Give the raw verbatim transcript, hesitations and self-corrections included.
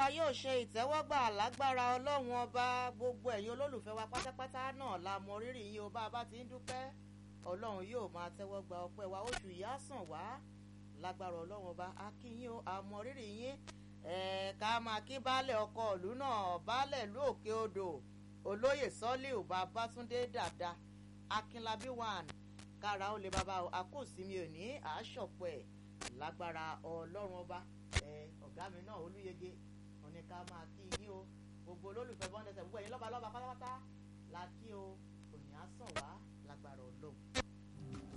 wa yóò ṣe ìtẹ́wọ́gbà lágbára ọlọ́run ọba. Gbogbo ẹ̀yin olólùfẹ́ wa pátápátá náà la mọ rírì yín o. Bá a bá ti ń dúpẹ́ ọlọ́run yóò máa tẹ́wọ́gbà ọpẹ́ wa. Oṣù yìí á sàn wá lágbára ọlọ́run ọba. A kí yín o, a mọ rírì yín. Ẹ̀ẹ́ ká máa kí baálẹ̀ ọkọ ìlú náà, baálẹ̀ ìlú Òkè Odò, olóyè Sọ́líù Babátúndé Dàda Akínlábí one. Kára ó lè bàbá o, àkóòsími òní àásọ̀pọ̀ ẹ̀ lágbára ọlọ́run ọba. Ẹ ọ̀gá mi náà Olúyege wọn ni ká máa kí yín o. Gbogbo olólùfẹ́ bọ́ndẹ̀sẹ̀ gbogbo ẹ̀yin lọ́ba lọ́ba pátápátá la kí o. Òyìn á sàn wá lágbára ọlọ́run.